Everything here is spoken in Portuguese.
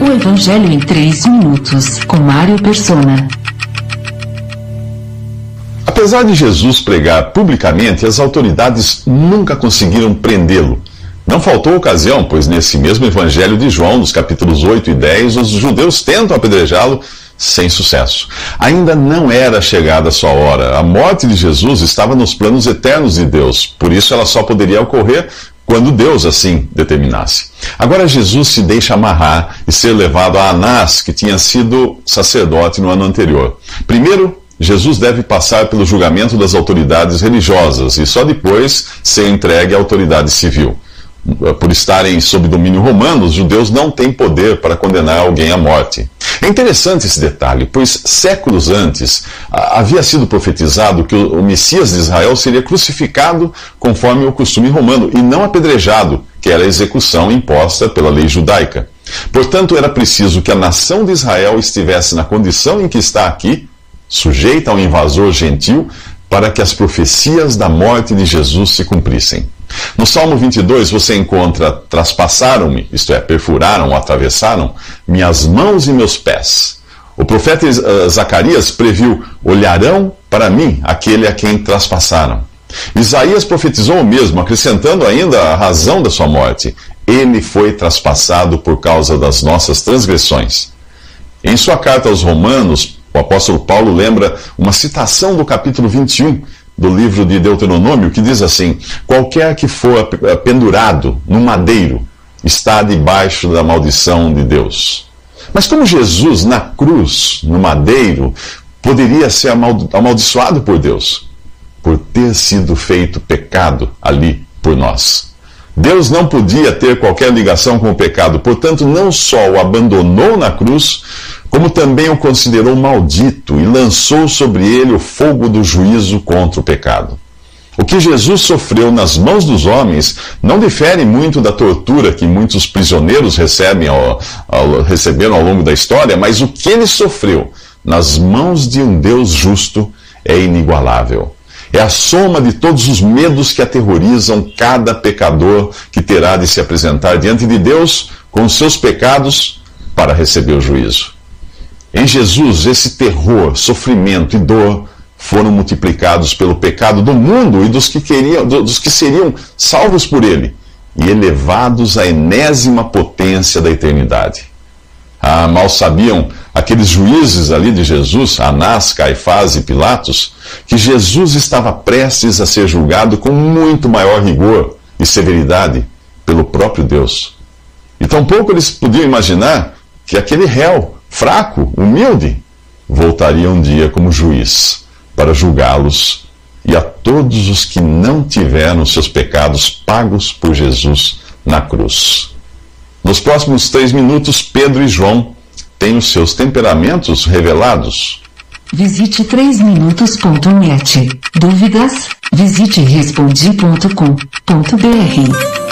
O Evangelho em 3 minutos, com Mário Persona. Apesar de Jesus pregar publicamente, as autoridades nunca conseguiram prendê-lo. Não faltou ocasião, pois nesse mesmo Evangelho de João, nos capítulos 8 e 10, os judeus tentam apedrejá-lo sem sucesso. Ainda não era chegada a sua hora. A morte de Jesus estava nos planos eternos de Deus, por isso ela só poderia ocorrer quando Deus assim determinasse. Agora Jesus se deixa amarrar e ser levado a Anás, que tinha sido sacerdote no ano anterior. Primeiro, Jesus deve passar pelo julgamento das autoridades religiosas e só depois ser entregue à autoridade civil. Por estarem sob domínio romano, os judeus não têm poder para condenar alguém à morte. É interessante esse detalhe, pois séculos antes havia sido profetizado que o Messias de Israel seria crucificado conforme o costume romano e não apedrejado, que era a execução imposta pela lei judaica. Portanto, era preciso que a nação de Israel estivesse na condição em que está aqui, sujeita ao invasor gentil, para que as profecias da morte de Jesus se cumprissem. No Salmo 22 você encontra: traspassaram-me, isto é, perfuraram ou atravessaram, minhas mãos e meus pés. O profeta Zacarias previu: olharão para mim aquele a quem traspassaram. Isaías profetizou o mesmo, acrescentando ainda a razão da sua morte: ele foi traspassado por causa das nossas transgressões. Em sua carta aos Romanos, o apóstolo Paulo lembra uma citação do capítulo 21 do livro de Deuteronômio, que diz assim: qualquer que for pendurado no madeiro está debaixo da maldição de Deus. Mas como Jesus, na cruz, no madeiro, poderia ser amaldiçoado por Deus? Por ter sido feito pecado ali por nós. Deus não podia ter qualquer ligação com o pecado, portanto, não só o abandonou na cruz, como também o considerou maldito e lançou sobre ele o fogo do juízo contra o pecado. O que Jesus sofreu nas mãos dos homens não difere muito da tortura que muitos prisioneiros receberam ao longo da história, mas o que ele sofreu nas mãos de um Deus justo é inigualável. É a soma de todos os medos que aterrorizam cada pecador que terá de se apresentar diante de Deus com os seus pecados para receber o juízo. Em Jesus, esse terror, sofrimento e dor foram multiplicados pelo pecado do mundo e dos que seriam salvos por ele e elevados à enésima potência da eternidade. Mal sabiam aqueles juízes ali de Jesus, Anás, Caifás e Pilatos, que Jesus estava prestes a ser julgado com muito maior rigor e severidade pelo próprio Deus. E tampouco eles podiam imaginar que aquele réu, fraco, humilde, voltaria um dia como juiz para julgá-los e a todos os que não tiveram seus pecados pagos por Jesus na cruz. Nos próximos 3 minutos, Pedro e João têm os seus temperamentos revelados. Visite 3minutos.net. Dúvidas? Visite respondi.com.br.